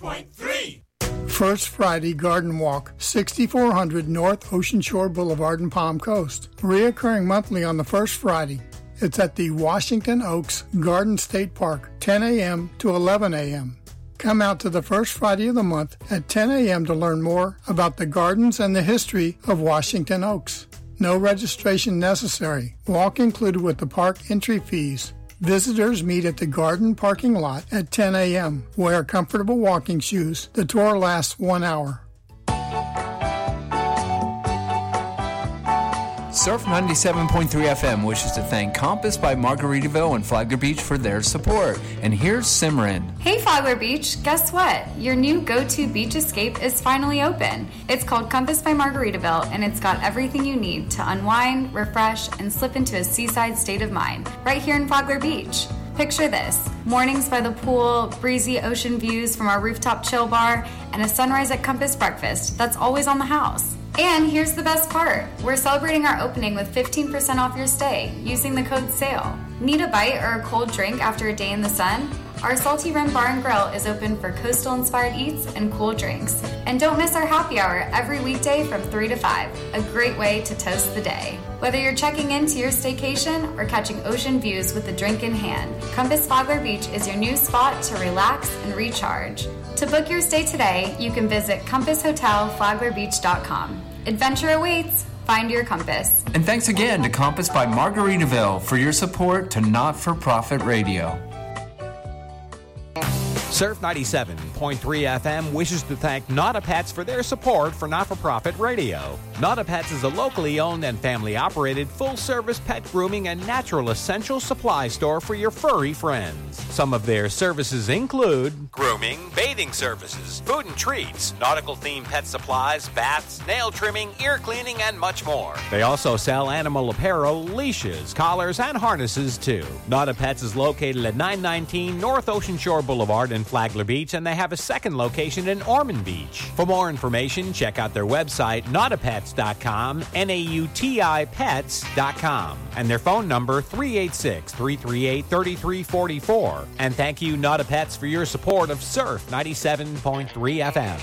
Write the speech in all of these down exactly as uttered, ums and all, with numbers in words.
point three. First Friday Garden Walk, sixty-four hundred North Ocean Shore Boulevard in Palm Coast. Reoccurring monthly on the first Friday. It's at the Washington Oaks Garden State Park, ten a.m. to eleven a.m. Come out to the first Friday of the month at ten a.m. to learn more about the gardens and the history of Washington Oaks. No registration necessary. Walk included with the park entry fees. Visitors meet at the garden parking lot at ten a.m. Wear comfortable walking shoes. The tour lasts one hour. Surf ninety-seven point three F M wishes to thank Compass by Margaritaville and Flagler Beach for their support. And here's Simran. Hey Flagler Beach, guess what? Your new go-to beach escape is finally open. It's called Compass by Margaritaville, and it's got everything you need to unwind, refresh, and slip into a seaside state of mind right here in Flagler Beach. Picture this: mornings by the pool, breezy ocean views from our rooftop chill bar, and a sunrise at Compass breakfast that's always on the house. And here's the best part. We're celebrating our opening with fifteen percent off your stay using the code SALE. Need a bite or a cold drink after a day in the sun? Our Salty Rim Bar and Grill is open for coastal-inspired eats and cool drinks. And don't miss our happy hour every weekday from three to five. A great way to toast the day. Whether you're checking into your staycation or catching ocean views with a drink in hand, Compass Flagler Beach is your new spot to relax and recharge. To book your stay today, you can visit compass hotel flagler beach dot com. Adventure awaits. Find your compass. And thanks again to Compass by Margaritaville for your support to Not-for-Profit Radio. Surf ninety-seven point three F M wishes to thank Not A Pets for their support for Not-for-Profit Radio. Not A Pets is a locally owned and family-operated full-service pet grooming and natural essential supply store for your furry friends. Some of their services include grooming, bathing services, food and treats, nautical-themed pet supplies, baths, nail trimming, ear cleaning, and much more. They also sell animal apparel, leashes, collars, and harnesses, too. Not A Pets is located at nine nineteen North Ocean Shore Boulevard in Flagler Beach, and they have a second location in Ormond Beach. For more information, check out their website, nauti pets dot com, N A U T I pets dot com, and their phone number, three eight six, three three eight, three three four four. And thank you, Not A Pets, for your support of Surf ninety-seven point three F M.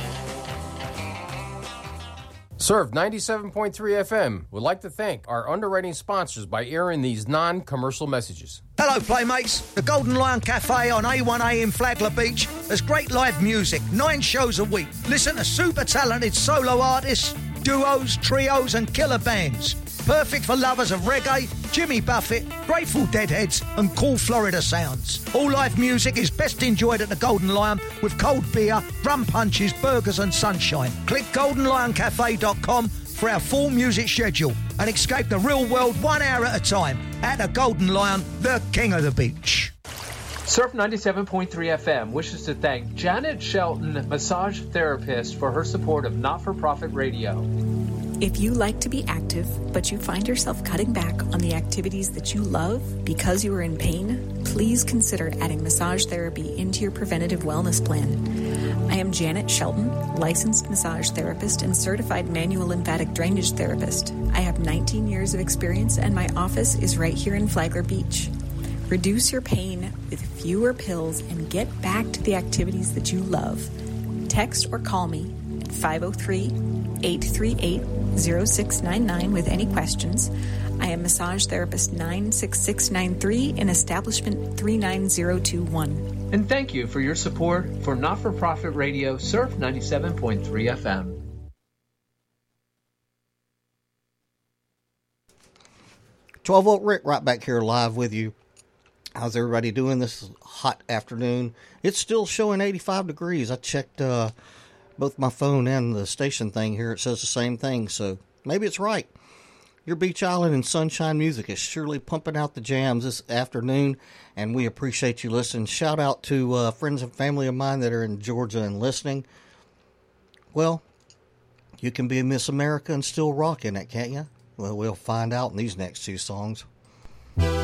Surf ninety-seven point three F M would like to thank our underwriting sponsors by airing these non-commercial messages. Hello, Playmates. The Golden Lion Cafe on A one A in Flagler Beach has great live music, nine shows a week. Listen to super talented solo artists, duos, trios, and killer bands. Perfect for lovers of reggae, Jimmy Buffett, Grateful Deadheads, and cool Florida sounds. All live music is best enjoyed at the Golden Lion with cold beer, rum punches, burgers, and sunshine. Click golden lion cafe dot com for our full music schedule and escape the real world one hour at a time at the Golden Lion, the king of the beach. Surf ninety-seven point three F M wishes to thank Janet Shelton, massage therapist, for her support of Not-for-Profit Radio. If you like to be active, but you find yourself cutting back on the activities that you love because you are in pain, please consider adding massage therapy into your preventative wellness plan. I am Janet Shelton, licensed massage therapist and certified manual lymphatic drainage therapist. I have nineteen years of experience, and my office is right here in Flagler Beach. Reduce your pain with fewer pills and get back to the activities that you love. Text or call me at five oh three, eight three eight, oh six nine nine with any questions. I am massage therapist nine six six nine three in establishment three nine zero two one. And thank you for your support for Not-for-Profit Radio, Surf ninety-seven point three F M. twelve volt Rick right back here live with you. How's everybody doing this hot afternoon? It's still showing eighty-five degrees. I checked uh, both my phone and the station thing here. It says the same thing, so maybe it's right. Your Beach Island and Sunshine Music is surely pumping out the jams this afternoon, and we appreciate you listening. Shout out to uh, friends and family of mine that are in Georgia and listening. Well, you can be a Miss America and still rock in it, can't you? Well, we'll find out in these next two songs.